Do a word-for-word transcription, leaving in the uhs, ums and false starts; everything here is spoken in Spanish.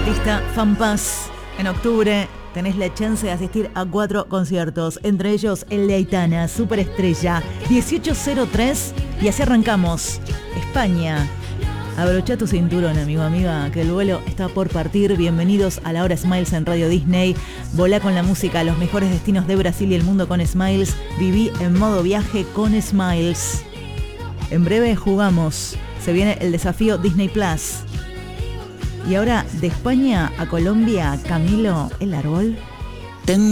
artista FanPass. En octubre tenés la chance de asistir a cuatro conciertos, entre ellos el de Aitana, Superestrella, dieciocho cero tres, y así arrancamos. España. Abrocha tu cinturón, amigo, amiga, que el vuelo está por partir. Bienvenidos a la Hora Smiles en Radio Disney. Volá con la música a los mejores destinos de Brasil y el mundo con Smiles. Viví en modo viaje con Smiles. En breve jugamos. Se viene el desafío Disney Plus. Y ahora, de España a Colombia, Camilo, el árbol. Tengo